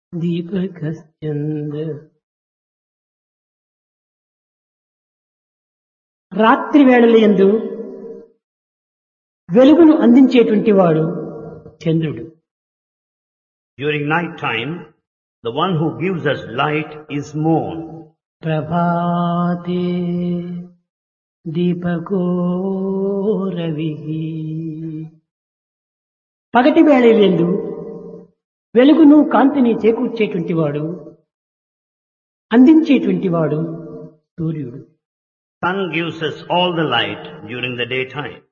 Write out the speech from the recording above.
దీపకశ్చంద రాత్రి వేళలయందు వెలుగును అందించేటువంటి వాడు చంద్రుడు. During night time, the one who gives us light is moon. ప్రభాతే దీపకో రవిః. పగటి వేళలందు వెలుగును కాంతిని చేకూర్చేటువంటి వాడు, అందించేటువంటి వాడు సూర్యుడు. Sun gives us all the light during the daytime.